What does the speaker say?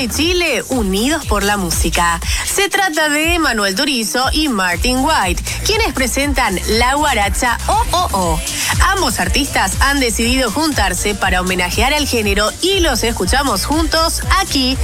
y Chile unidos por la música. Se trata de Manuel Turizo y Martin White, quienes presentan la guaracha Oh. Ambos artistas han decidido juntarse para homenajear al género y los escuchamos juntos aquí